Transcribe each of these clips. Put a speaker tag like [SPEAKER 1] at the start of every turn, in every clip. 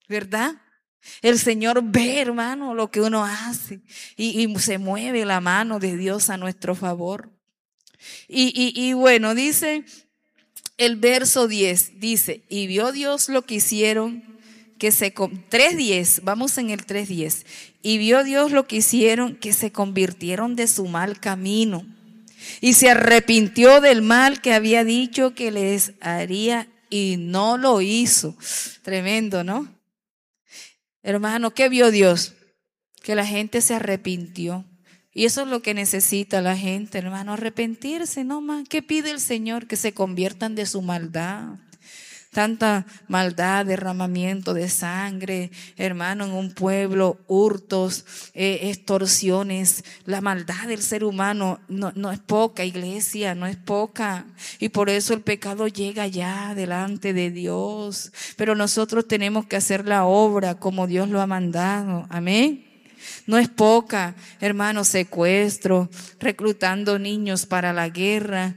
[SPEAKER 1] ¿verdad? El Señor ve, hermano, lo que uno hace y se mueve la mano de Dios a nuestro favor. Y bueno, dice el verso 10, dice, y vio Dios lo que hicieron, 3:10, vamos en el 3:10, y vio Dios lo que hicieron, que se convirtieron de su mal camino, y se arrepintió del mal que había dicho que les haría, y no lo hizo. Tremendo, ¿no? Hermano, ¿qué vio Dios? Que la gente se arrepintió. Y eso es lo que necesita la gente, hermano, arrepentirse, no más. ¿Qué pide el Señor? Que se conviertan de su maldad. Tanta maldad, derramamiento de sangre, hermano, en un pueblo, hurtos, extorsiones. La maldad del ser humano no es poca, iglesia, no es poca. Y por eso el pecado llega ya delante de Dios. Pero nosotros tenemos que hacer la obra como Dios lo ha mandado. Amén. No es poca, hermano, secuestro, reclutando niños para la guerra,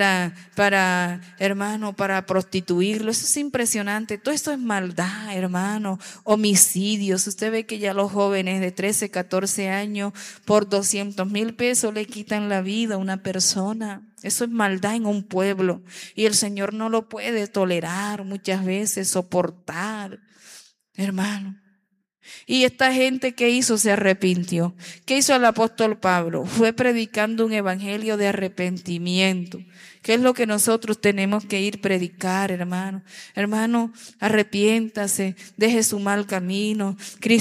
[SPEAKER 1] hermano, para prostituirlos. Eso es impresionante. Todo esto es maldad, hermano. Homicidios. Usted ve que ya los jóvenes de 13, 14 años por 200,000 pesos le quitan la vida a una persona. Eso es maldad en un pueblo. Y el Señor no lo puede tolerar muchas veces, soportar, hermano. Y esta gente que hizo se arrepintió. ¿Qué hizo el apóstol Pablo? Fue predicando un evangelio de arrepentimiento. ¿Qué es lo que nosotros tenemos que ir predicar, hermano? Hermano, arrepiéntase, deje su mal camino.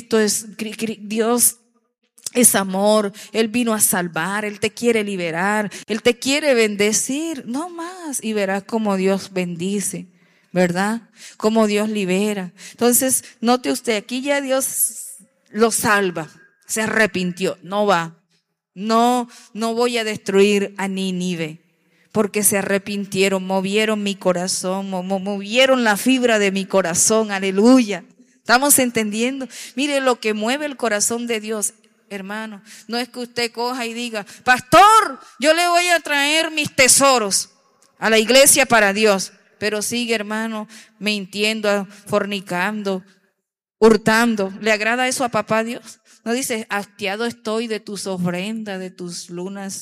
[SPEAKER 1] Dios es amor, Él vino a salvar, Él te quiere liberar, Él te quiere bendecir, no más. Y verás cómo Dios bendice, ¿verdad? Cómo Dios libera. Entonces, note usted, aquí ya Dios lo salva, se arrepintió, no va. No voy a destruir a Nínive, porque se arrepintieron, movieron mi corazón, movieron la fibra de mi corazón, aleluya. ¿Estamos entendiendo? Mire lo que mueve el corazón de Dios. Hermano, no es que usted coja y diga, pastor, yo le voy a traer mis tesoros a la iglesia para Dios, pero sigue, hermano, mintiendo, fornicando, hurtando. ¿Le agrada eso a papá Dios? No dice, hastiado estoy de tus ofrendas, de tus lunas,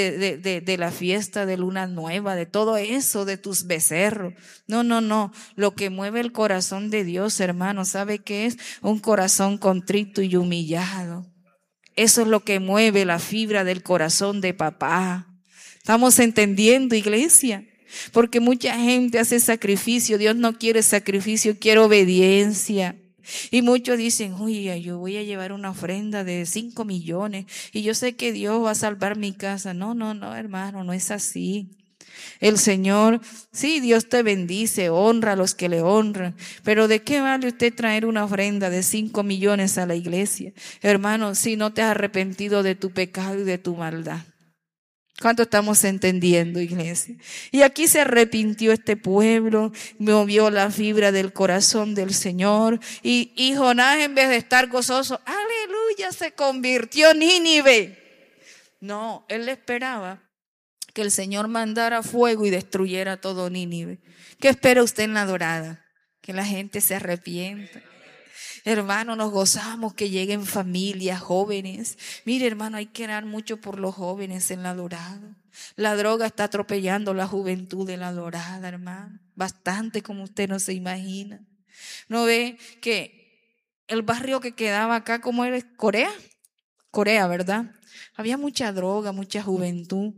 [SPEAKER 1] de la fiesta de luna nueva, de todo eso, de tus becerros. No. Lo que mueve el corazón de Dios, hermano, ¿sabe qué es? Un corazón contrito y humillado. Eso es lo que mueve la fibra del corazón de papá. ¿Estamos entendiendo, iglesia? Porque mucha gente hace sacrificio. Dios no quiere sacrificio, quiere obediencia. Y muchos dicen, uy, yo voy a llevar una ofrenda de 5 millones y yo sé que Dios va a salvar mi casa. No, hermano, no es así. El Señor, sí, Dios te bendice, honra a los que le honran, pero ¿de qué vale usted traer una ofrenda de 5 millones a la iglesia, hermano, si no te has arrepentido de tu pecado y de tu maldad? ¿Cuánto estamos entendiendo, iglesia? Y aquí se arrepintió este pueblo, movió la fibra del corazón del Señor, y Jonás, en vez de estar gozoso, aleluya, se convirtió en Nínive. No, él esperaba que el Señor mandara fuego y destruyera todo Nínive. ¿Qué espera usted en la dorada? Que la gente se arrepienta. Hermano, nos gozamos que lleguen familias, jóvenes. Mire, hermano, hay que orar mucho por los jóvenes en la dorada. La droga está atropellando la juventud de la dorada, hermano. Bastante, como usted no se imagina. ¿No ve que el barrio que quedaba acá, ¿cómo era? Corea, ¿verdad? Había mucha droga, mucha juventud,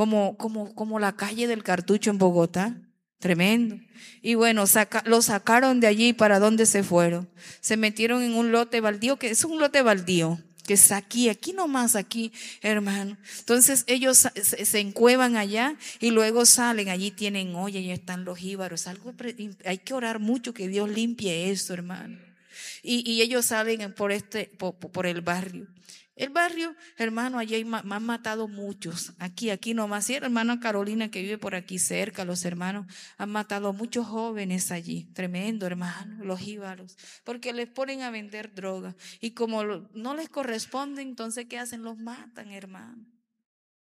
[SPEAKER 1] como la calle del Cartucho en Bogotá. Tremendo. Y bueno, lo sacaron de allí. ¿Para dónde se fueron? Se metieron en un lote baldío, que es un lote baldío, que es aquí nomás, aquí, hermano. Entonces ellos se encuevan allá y luego salen, allí tienen olla y están los jíbaros. Hay que orar mucho que Dios limpie eso, hermano. Y ellos salen por el barrio. El barrio, hermano, allí me han matado muchos. Aquí nomás. Sí, hermana Carolina, que vive por aquí cerca, los hermanos han matado a muchos jóvenes allí. Tremendo, hermano, los jíbaros. Porque les ponen a vender droga. Y como no les corresponde, entonces, ¿qué hacen? Los matan, hermano.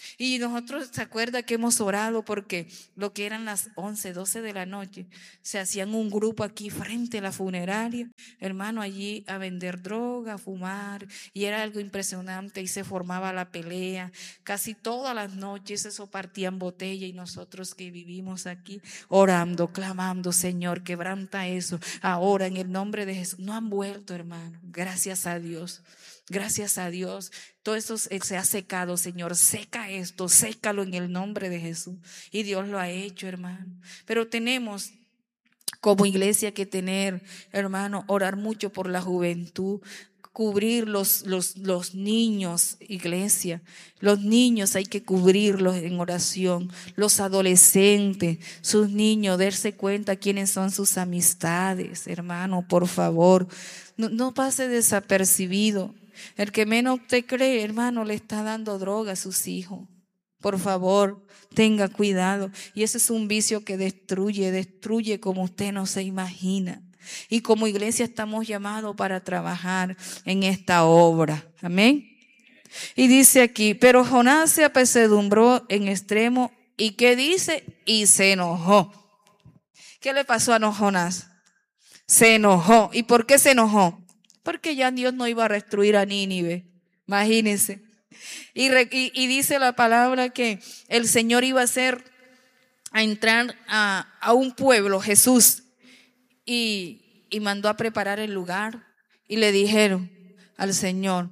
[SPEAKER 1] Y nosotros, ¿se acuerda que hemos orado porque lo que eran las 11, 12 de la noche, se hacían un grupo aquí frente a la funeraria, hermano, allí a vender droga, a fumar, y era algo impresionante, y se formaba la pelea, casi todas las noches eso partían botella, y nosotros que vivimos aquí orando, clamando, Señor, quebranta eso, ahora en el nombre de Jesús. No han vuelto, hermano, gracias a Dios. Gracias a Dios, todo esto se ha secado, Señor. Seca esto, sécalo en el nombre de Jesús. Y Dios lo ha hecho, hermano. Pero tenemos como iglesia que tener, hermano, orar mucho por la juventud, cubrir los niños, iglesia. Los niños hay que cubrirlos en oración. Los adolescentes, sus niños, darse cuenta quiénes son sus amistades, hermano, por favor. No pase desapercibido. El que menos te cree, hermano, le está dando droga a sus hijos. Por favor, tenga cuidado. Y ese es un vicio que destruye como usted no se imagina. Y como iglesia estamos llamados para trabajar en esta obra. Amén. Y dice aquí, pero Jonás se apesadumbró en extremo. ¿Y qué dice? Y se enojó. ¿Qué le pasó a Jonás? Se enojó. ¿Y por qué se enojó? Porque ya Dios no iba a destruir a Nínive. Imagínense. Y dice la palabra que el Señor iba a entrar a un pueblo, Jesús, y mandó a preparar el lugar. Y le dijeron al Señor,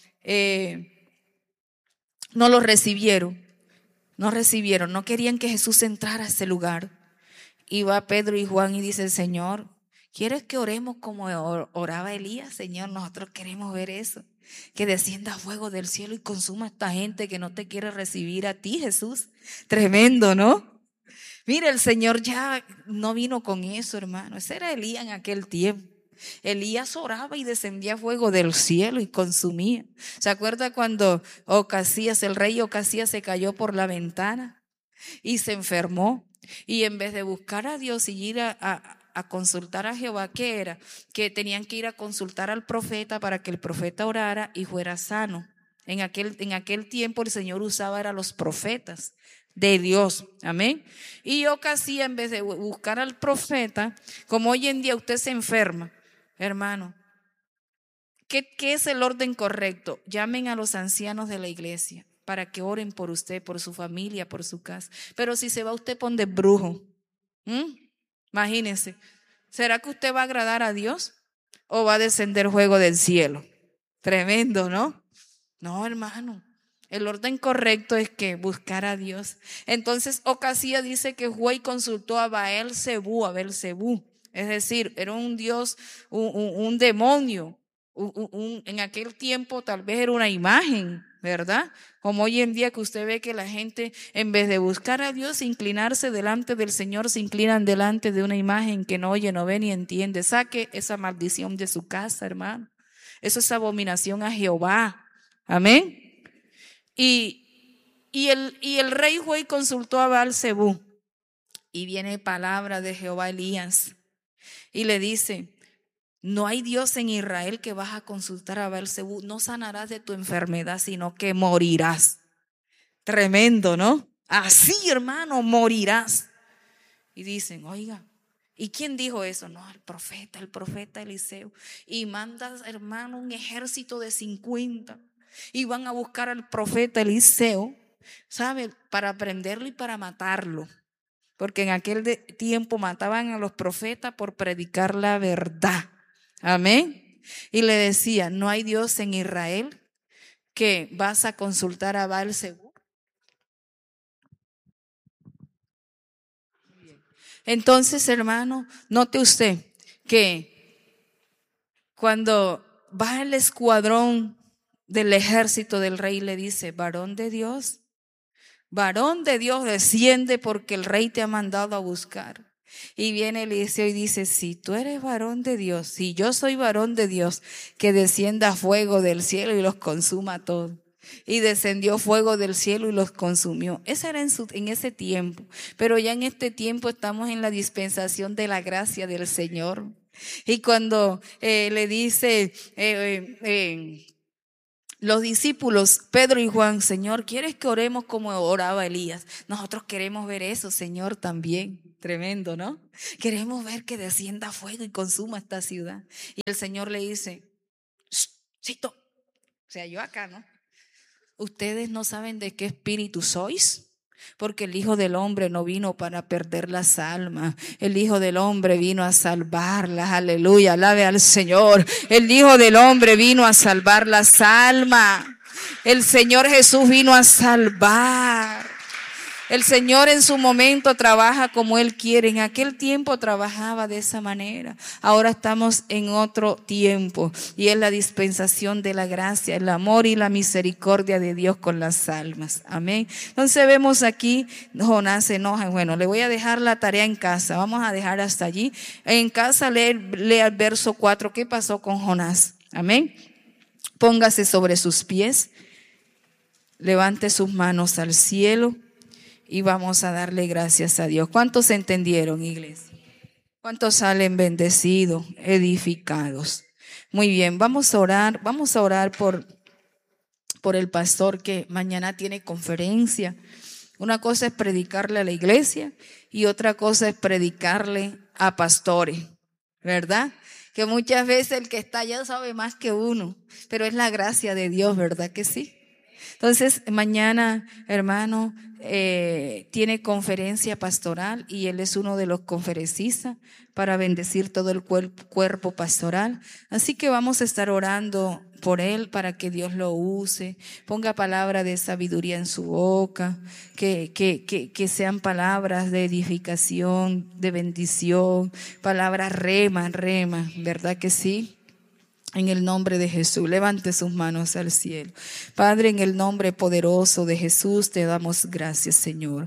[SPEAKER 1] no lo recibieron, no querían que Jesús entrara a ese lugar. Y va Pedro y Juan y dice, Señor, ¿quieres que oremos como oraba Elías? Señor, nosotros queremos ver eso. Que descienda fuego del cielo y consuma a esta gente que no te quiere recibir a ti, Jesús. Tremendo, ¿no? Mira, el Señor ya no vino con eso, hermano. Ese era Elías en aquel tiempo. Elías oraba y descendía fuego del cielo y consumía. ¿Se acuerda cuando el rey Ocasías se cayó por la ventana y se enfermó? Y en vez de buscar a Dios y ir a consultar a Jehová, ¿qué era? Que tenían que ir a consultar al profeta para que el profeta orara y fuera sano. En aquel tiempo el Señor usaba a los profetas de Dios, amén. Y Ocasías, en vez de buscar al profeta, como hoy en día usted se enferma, hermano, ¿qué es el orden correcto? Llamen a los ancianos de la iglesia para que oren por usted, por su familia, por su casa. Pero si se va usted pone brujo, imagínense, ¿será que usted va a agradar a Dios o va a descender fuego del cielo? Tremendo, ¿no? No, hermano, el orden correcto es que buscar a Dios. Entonces Ocasías dice que fue y consultó a Belcebú, es decir, era un dios, un demonio. En aquel tiempo tal vez era una imagen, ¿verdad? Como hoy en día que usted ve que la gente en vez de buscar a Dios, inclinarse delante del Señor, se inclinan delante de una imagen que no oye, no ve ni entiende. Saque esa maldición de su casa, hermano. Eso es abominación a Jehová. Amén. Y el rey fue y consultó a Belcebú. Y viene palabra de Jehová a Elías y le dice, no hay Dios en Israel que vas a consultar a Belcebú. No sanarás de tu enfermedad, sino que morirás. Tremendo, ¿no? Así, hermano, morirás. Y dicen, oiga, ¿y quién dijo eso? No, el profeta Eliseo. Y manda, hermano, un ejército de 50. Y van a buscar al profeta Eliseo, ¿sabe? Para prenderlo y para matarlo. Porque en aquel tiempo mataban a los profetas por predicar la verdad. Amén. Y le decía, no hay Dios en Israel que vas a consultar a Belcebú. Entonces, hermano, note usted que cuando va el escuadrón del ejército del rey, le dice, varón de Dios, desciende porque el rey te ha mandado a buscar. Y viene Eliseo y dice, si tú eres varón de Dios, si yo soy varón de Dios, que descienda fuego del cielo y los consuma todos. Y descendió fuego del cielo y los consumió. Ese era en ese tiempo. Pero ya en este tiempo estamos en la dispensación de la gracia del Señor. Y cuando le dice Los discípulos, Pedro y Juan, Señor, ¿quieres que oremos como oraba Elías? Nosotros queremos ver eso, Señor, también. Tremendo, ¿no? Queremos ver que descienda fuego y consuma esta ciudad. Y el Señor le dice, Cito, o sea, yo acá, ¿no? ¿Ustedes no saben de qué espíritu sois? Porque el Hijo del Hombre no vino para perder las almas. El Hijo del Hombre vino a salvarlas. Aleluya, alabe al Señor. El Hijo del Hombre vino a salvar las almas. El Señor Jesús vino a salvar. El Señor en su momento trabaja como Él quiere. En aquel tiempo trabajaba de esa manera. Ahora estamos en otro tiempo y es la dispensación de la gracia, el amor y la misericordia de Dios con las almas. Amén. Entonces vemos aquí, Jonás se enoja. Bueno, le voy a dejar la tarea en casa. Vamos a dejar hasta allí. En casa lea el verso 4. ¿Qué pasó con Jonás? Amén. Póngase sobre sus pies. Levante sus manos al cielo. Y vamos a darle gracias a Dios. ¿Cuántos entendieron, iglesia? ¿Cuántos salen bendecidos, edificados? Muy bien, vamos a orar por el pastor que mañana tiene conferencia. Una cosa es predicarle a la iglesia y otra cosa es predicarle a pastores, ¿verdad? Que muchas veces el que está allá sabe más que uno, pero es la gracia de Dios, ¿verdad que sí? Entonces, mañana, hermano, tiene conferencia pastoral y él es uno de los conferencistas para bendecir todo el cuerpo pastoral. Así que vamos a estar orando por él para que Dios lo use, ponga palabra de sabiduría en su boca, que sean palabras de edificación, de bendición, palabras rema, ¿verdad que sí? En el nombre de Jesús, levante sus manos al cielo. Padre, en el nombre poderoso de Jesús, te damos gracias, Señor.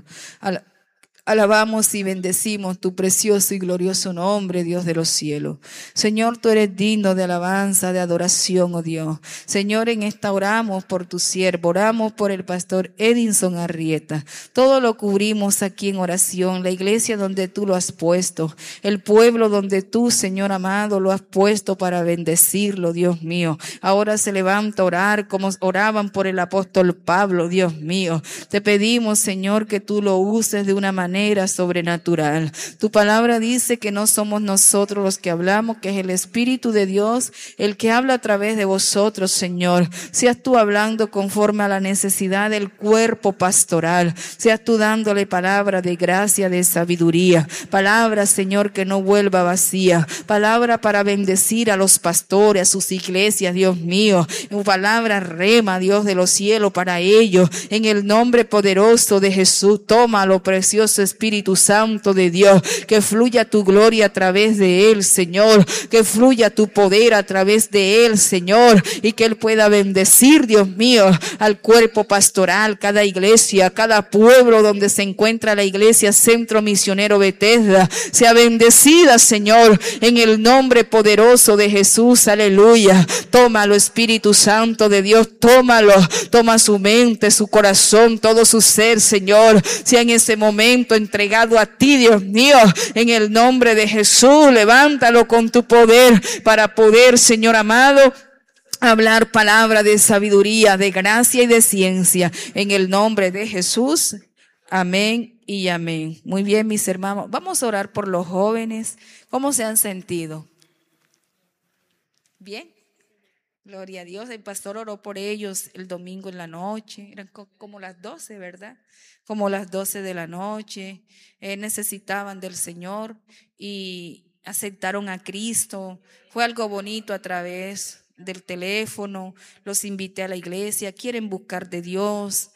[SPEAKER 1] Alabamos y bendecimos tu precioso y glorioso nombre, Dios de los cielos. Señor, tú eres digno de alabanza, de adoración, oh Dios. Señor, en esta oramos por tu siervo, oramos por el pastor Edinson Arrieta. Todo lo cubrimos aquí en oración, la iglesia donde tú lo has puesto, el pueblo donde tú, Señor amado, lo has puesto para bendecirlo, Dios mío. Ahora se levanta a orar como oraban por el apóstol Pablo, Dios mío. Te pedimos, Señor, que tú lo uses de una manera sobrenatural. Tu palabra dice que no somos nosotros los que hablamos, que es el Espíritu de Dios el que habla a través de vosotros, Señor. Seas tú hablando conforme a la necesidad del cuerpo pastoral. Seas tú dándole palabra de gracia, de sabiduría. Palabra, Señor, que no vuelva vacía. Palabra para bendecir a los pastores, a sus iglesias, Dios mío. Palabra rema, Dios de los cielos, para ellos. En el nombre poderoso de Jesús, tómalo, precioso Espíritu Santo de Dios, que fluya tu gloria a través de él, Señor, que fluya tu poder a través de él, Señor, y que él pueda bendecir, Dios mío, al cuerpo pastoral, cada iglesia, cada pueblo donde se encuentra la iglesia Centro Misionero Bethesda, sea bendecida, Señor, en el nombre poderoso de Jesús, aleluya. Tómalo, Espíritu Santo de Dios, tómalo, toma su mente, su corazón, todo su ser, Señor, sea en ese momento entregado a ti, Dios mío, en el nombre de Jesús. Levántalo con tu poder para poder, Señor amado, hablar palabra de sabiduría, de gracia y de ciencia, en el nombre de Jesús. Amén y amén. Muy bien, mis hermanos, vamos a orar por los jóvenes. ¿Cómo se han sentido? ¿Bien? Gloria a Dios, el pastor oró por ellos el domingo en la noche, eran como las 12, ¿verdad? Como las 12 de la noche, necesitaban del Señor y aceptaron a Cristo. Fue algo bonito a través del teléfono, los invité a la iglesia, quieren buscar de Dios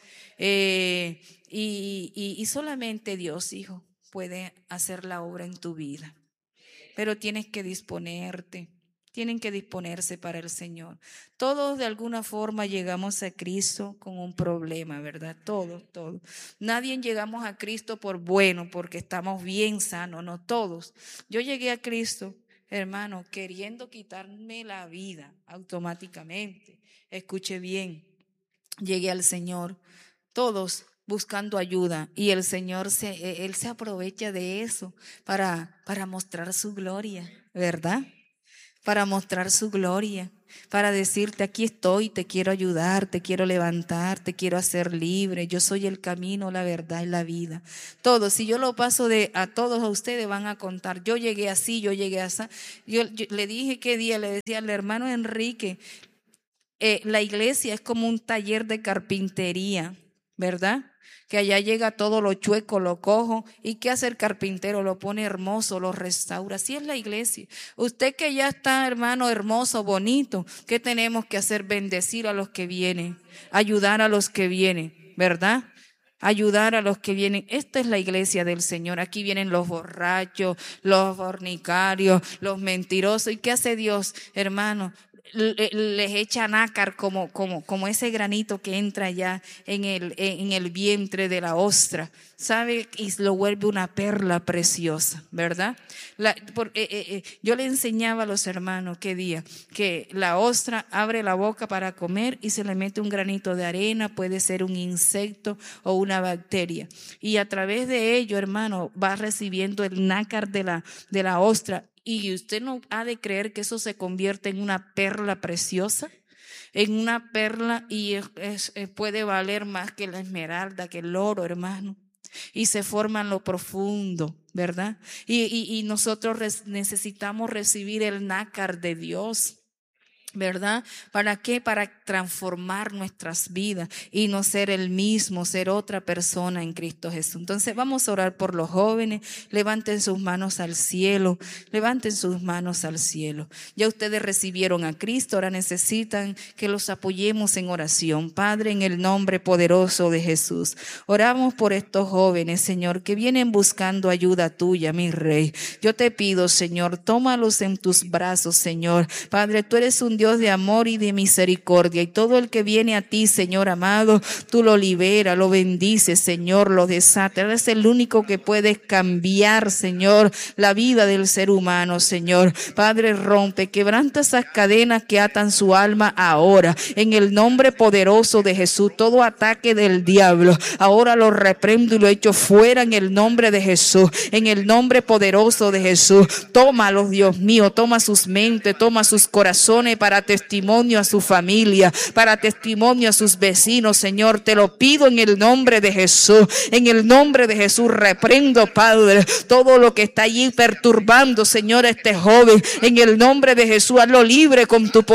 [SPEAKER 1] y solamente Dios, hijo, puede hacer la obra en tu vida, pero tienes que disponerte. Tienen que disponerse para el Señor. Todos de alguna forma llegamos a Cristo con un problema, ¿verdad? Todos. Nadie llegamos a Cristo por bueno, porque estamos bien sanos, no todos. Yo llegué a Cristo, hermano, queriendo quitarme la vida automáticamente. Escuche bien, llegué al Señor, todos buscando ayuda, y el Señor Él se aprovecha de eso para mostrar su gloria, ¿verdad? Para mostrar su gloria. para decirte, aquí estoy, te quiero ayudar, te quiero levantar, te quiero hacer libre. Yo soy el camino, la verdad y la vida. Todo, si yo lo paso a todos, a ustedes van a contar, yo llegué así, yo llegué así. Yo le dije qué día, le decía al hermano Enrique, la iglesia es como un taller de carpintería, ¿verdad? Que allá llega todo lo chueco, lo cojo. ¿Y qué hace el carpintero? Lo pone hermoso, lo restaura. Así es la iglesia. Usted que ya está, hermano, hermoso, bonito, ¿qué tenemos que hacer? Bendecir a los que vienen, ayudar a los que vienen, ¿verdad? Ayudar a los que vienen. Esta es la iglesia del Señor. Aquí vienen los borrachos, los fornicarios, los mentirosos. ¿Y qué hace Dios, hermano? Les echa nácar como ese granito que entra ya en el vientre de la ostra, ¿sabe? Y lo vuelve una perla preciosa, ¿verdad? Yo le enseñaba a los hermanos qué día que la ostra abre la boca para comer y se le mete un granito de arena, puede ser un insecto o una bacteria, y a través de ello, hermano, va recibiendo el nácar de la ostra. Y usted no ha de creer que eso se convierte en una perla preciosa, en una perla, y puede valer más que la esmeralda, que el oro, hermano. Y se forma en lo profundo, ¿verdad? Y nosotros necesitamos recibir el nácar de Dios, ¿verdad? ¿Para qué? Para transformar nuestras vidas y no ser el mismo, ser otra persona en Cristo Jesús. Entonces vamos a orar por los jóvenes. Levanten sus manos al cielo, levanten sus manos al cielo. Ya ustedes recibieron a Cristo, ahora necesitan que los apoyemos en oración. Padre, en el nombre poderoso de Jesús, oramos por estos jóvenes, Señor, que vienen buscando ayuda tuya, mi Rey. Yo te pido, Señor, tómalos en tus brazos, Señor. Padre, tú eres un Dios de amor y de misericordia, y todo el que viene a ti, Señor amado, tú lo liberas, lo bendices, Señor, lo desatas. Eres el único que puedes cambiar, Señor, la vida del ser humano, Señor. Padre, rompe, quebranta esas cadenas que atan su alma ahora, en el nombre poderoso de Jesús. Todo ataque del diablo, ahora lo reprendo y lo echo fuera en el nombre de Jesús, en el nombre poderoso de Jesús. Tómalos, Dios mío, toma sus mentes, toma sus corazones para testimonio a su familia, para testimonio a sus vecinos, Señor. Te lo pido en el nombre de Jesús. En el nombre de Jesús reprendo, Padre, todo lo que está allí perturbando, Señor, a este joven. En el nombre de Jesús, hazlo libre con tu poder.